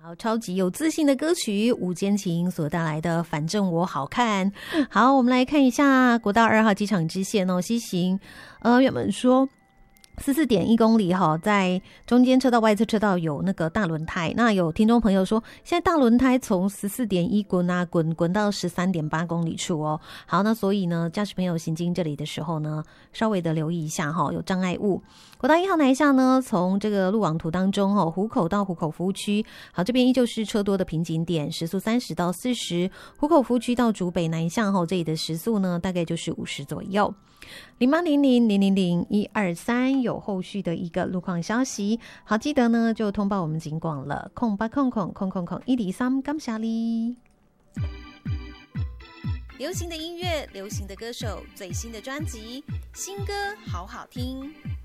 好，超级有自信的歌曲吴坚情所带来的反正我好看。好，我们来看一下国道2号机场支线西行原本说14.1公里在中间车道外侧车道有那个大轮胎，那有听众朋友说现在大轮胎从14.1滚到13.8公里处好，那所以呢驾驶朋友行经这里的时候呢稍微的留意一下有障碍物。国道1号南下呢从这个路网图当中湖口到湖口服务区，好，这边依旧是车多的瓶颈点，时速30到40，湖口服务区到竹北南向这里的时速呢大概就是50左右。0800000123有后续的一个路况消息，好，记得呢就通报我们警广了，0800000123，感谢你。流行的音乐，流行的歌手，最新的专辑，新歌好好听。